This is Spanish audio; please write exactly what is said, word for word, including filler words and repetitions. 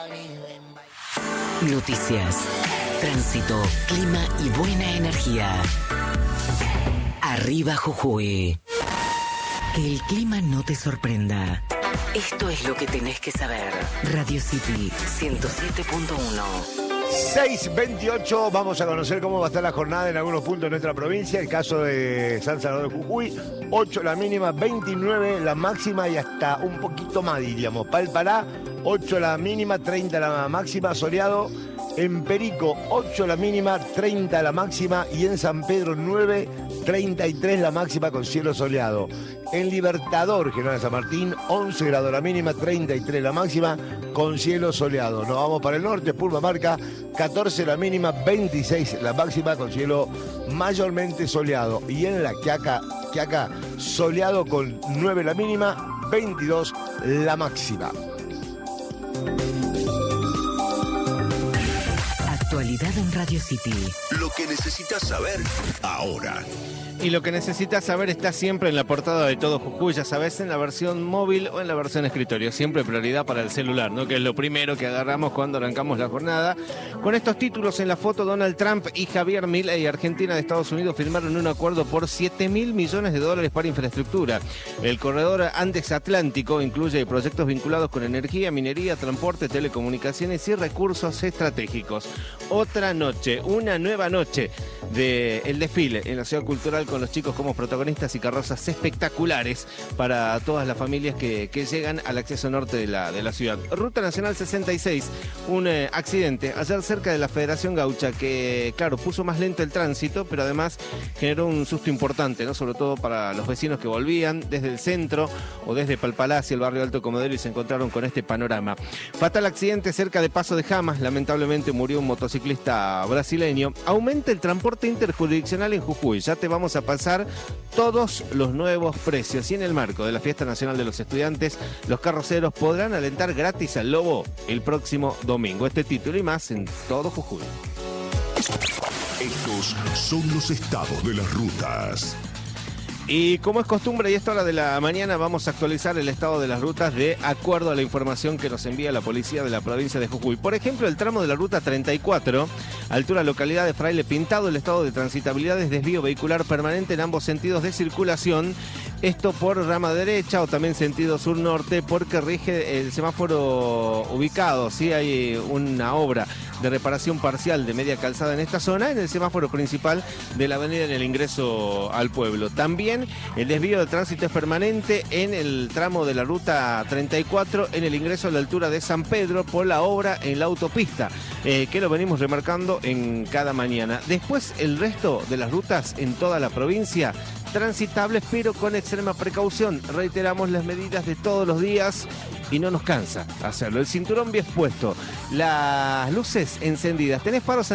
Noticias, tránsito, clima y buena energía. Arriba Jujuy. Que el clima no te sorprenda. Esto es lo que tenés que saber. Radio City ciento siete punto uno. seis veintiocho, vamos a conocer cómo va a estar la jornada en algunos puntos de nuestra provincia. El caso de San Salvador de Jujuy, ocho la mínima, veintinueve la máxima y hasta un poquito más, diríamos. Palpará, ocho la mínima, treinta la máxima, soleado. En Perico, ocho la mínima, treinta la máxima. Y en San Pedro, nueve, treinta y tres la máxima con cielo soleado. En Libertador, General San Martín, once grados la mínima, treinta y tres la máxima con cielo soleado. Nos vamos para el norte, Purmamarca, catorce la mínima, veintiséis la máxima con cielo mayormente soleado. Y en la Quiaca, Quiaca soleado con nueve la mínima, veintidós la máxima. Actualidad en Radio City. Lo que necesitas saber ahora. Y lo que necesitas saber está siempre en la portada de Todo Jujuy, ya sabes, en la versión móvil o en la versión escritorio. Siempre prioridad para el celular, ¿no? Que es lo primero que agarramos cuando arrancamos la jornada. Con estos títulos en la foto, Donald Trump y Javier Milei, Argentina de Estados Unidos, firmaron un acuerdo por siete mil millones de dólares para infraestructura. El corredor Andes Atlántico incluye proyectos vinculados con energía, minería, transporte, telecomunicaciones y recursos estratégicos. Otra noche, una nueva noche del desfile en la Ciudad Cultural con los chicos como protagonistas y carrozas espectaculares para todas las familias que, que llegan al acceso norte de la, de la ciudad. Ruta Nacional sesenta y seis, un eh, accidente ayer cerca de la Federación Gaucha que, claro, puso más lento el tránsito, pero además generó un susto importante, ¿no? Sobre todo para los vecinos que volvían desde el centro o desde Palpalá hacia el barrio Alto Comodoro y se encontraron con este panorama. Fatal accidente cerca de Paso de Jamas, lamentablemente murió un motociclista brasileño. Aumenta el transporte interjurisdiccional en Jujuy, ya te vamos a pasar todos los nuevos precios y en el marco de la Fiesta Nacional de los Estudiantes, los carroceros podrán alentar gratis al Lobo el próximo domingo. Este título y más en Todo Jujuy. Estos son los estados de las rutas. Y como es costumbre y a esta hora de la mañana vamos a actualizar el estado de las rutas de acuerdo a la información que nos envía la policía de la provincia de Jujuy. Por ejemplo, el tramo de la ruta treinta y cuatro, altura localidad de Fraile Pintado, el estado de transitabilidad es desvío vehicular permanente en ambos sentidos de circulación. Esto por rama derecha o también sentido sur-norte porque rige el semáforo ubicado. Sí, hay una obra de reparación parcial de media calzada en esta zona, en el semáforo principal de la avenida en el ingreso al pueblo. También el desvío de tránsito es permanente en el tramo de la ruta treinta y cuatro, en el ingreso a la altura de San Pedro por la obra en la autopista, eh, que lo venimos remarcando en cada mañana. Después el resto de las rutas en toda la provincia transitables pero con extrema precaución. Reiteramos las medidas de todos los días y no nos cansa hacerlo. El cinturón bien puesto, las luces encendidas. ¿Tenés faros